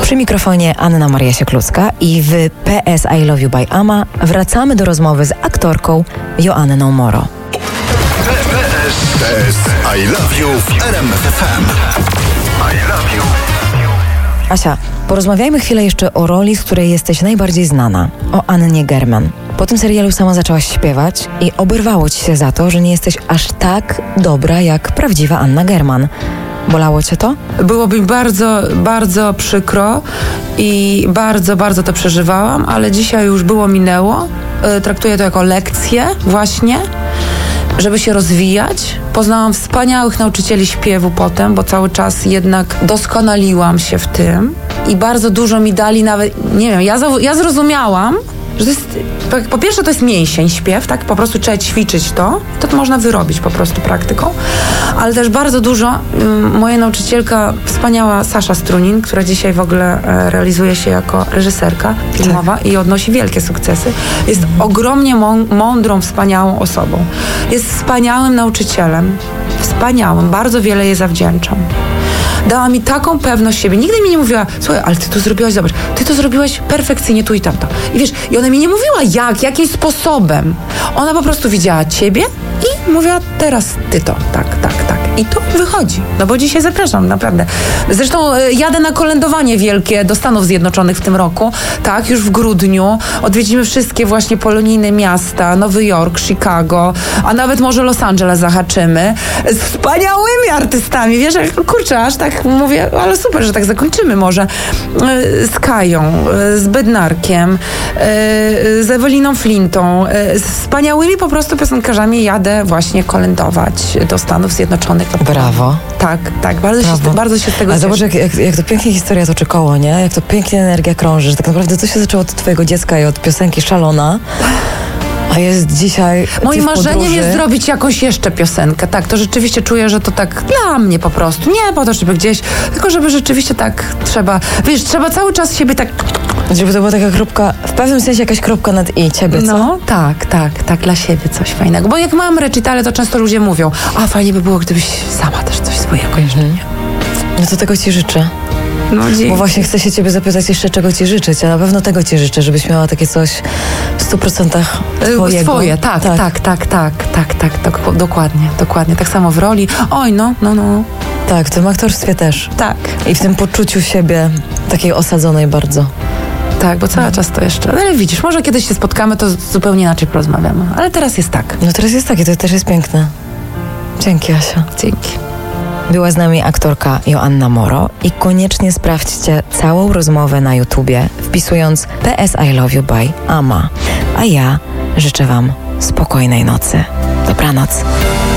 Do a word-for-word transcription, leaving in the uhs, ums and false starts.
Przy mikrofonie Anna Maria Sieklucka i w P S I Love You by Ama wracamy do rozmowy z aktorką Joanną Moro. P S I Love You w R M F F M. I love you. Asia, porozmawiajmy chwilę jeszcze o roli, z której jesteś najbardziej znana, o Annie German. Po tym serialu sama zaczęłaś śpiewać i oberwało ci się za to, że nie jesteś aż tak dobra jak prawdziwa Anna German. Bolało cię to? Byłoby mi bardzo, bardzo przykro i bardzo, bardzo to przeżywałam, ale dzisiaj już było, minęło. Y, traktuję to jako lekcję właśnie, żeby się rozwijać. Poznałam wspaniałych nauczycieli śpiewu potem, bo cały czas jednak doskonaliłam się w tym i bardzo dużo mi dali nawet, nie wiem, ja, ja zrozumiałam, że to jest, po pierwsze to jest mięsień, śpiew, tak? Po prostu trzeba ćwiczyć to, to, to można wyrobić po prostu praktyką, ale też bardzo dużo, um, moja nauczycielka, wspaniała Sasza Strunin, która dzisiaj w ogóle e, realizuje się jako reżyserka filmowa tak. i odnosi wielkie sukcesy, jest mhm. ogromnie mą- mądrą, wspaniałą osobą. Jest wspaniałym nauczycielem, wspaniałym, bardzo wiele jej zawdzięczam. Dała mi taką pewność siebie. Nigdy mi nie mówiła, słuchaj, ale ty to zrobiłaś, zobacz, ty to zrobiłaś perfekcyjnie tu i tamto. I wiesz, i ona mi nie mówiła jak, jakim sposobem. Ona po prostu widziała ciebie i mówiła, teraz ty to, tak, tak, tak. I to wychodzi. No bo dzisiaj zapraszam, naprawdę. Zresztą y, jadę na kolędowanie wielkie do Stanów Zjednoczonych w tym roku, tak, już w grudniu. Odwiedzimy wszystkie właśnie polonijne miasta, Nowy Jork, Chicago, a nawet może Los Angeles zahaczymy. Z wspaniałymi artystami, wiesz, kurczę, aż tak mówię, ale super, że tak zakończymy może. Y, z Kają, y, z Bednarkiem, y, z Eweliną Flintą, y, z wspaniałymi po prostu piosenkarzami jadę właśnie kolędować do Stanów Zjednoczonych. Brawo. Tak, tak, bardzo się, bardzo się z tego A cieszę. zobacz, jak, jak, jak to pięknie historia toczy koło, nie? Jak to pięknie energia krąży, że tak naprawdę to się zaczęło od twojego dziecka i od piosenki Szalona, a jest dzisiaj Moim marzeniem podróży. jest zrobić jakąś jeszcze piosenkę, tak, to rzeczywiście czuję, że to tak dla mnie po prostu, nie po to, żeby gdzieś, tylko żeby rzeczywiście tak trzeba, wiesz, trzeba cały czas siebie tak... Żeby to była taka kropka, w pewnym sensie jakaś kropka nad i ciebie, co? No, tak, tak, tak, dla siebie coś fajnego, bo jak mam recitale, to często ludzie mówią, a fajnie by było, gdybyś sama też coś swojego jeszcze, nie? No to tego ci życzę. No, dzięki. Bo właśnie chcę się ciebie zapytać jeszcze, czego ci życzyć, a na pewno tego ci życzę, żebyś miała takie coś w stu procentach twojego. Swoje, tak, tak, tak, tak, tak, tak, tak, dok- dokładnie, dokładnie, tak samo w roli, oj, no, no, no. Tak, w tym aktorstwie też. Tak. I w tym poczuciu siebie, takiej osadzonej bardzo. Tak, bo cały czas to jeszcze, ale widzisz, może kiedyś się spotkamy, to zupełnie inaczej porozmawiamy, ale teraz jest tak. No teraz jest tak i to też jest piękne. Dzięki, Asia. Dzięki. Była z nami aktorka Joanna Moro i koniecznie sprawdźcie całą rozmowę na YouTubie, wpisując P S I Love You by Ama. A ja życzę wam spokojnej nocy. Dobranoc.